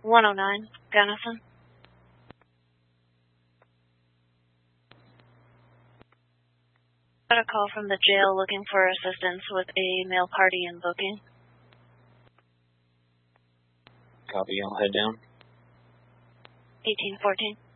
109, Gunnison. Got a call from the jail looking for assistance with a male party in booking. Copy, I'll head down. 1814.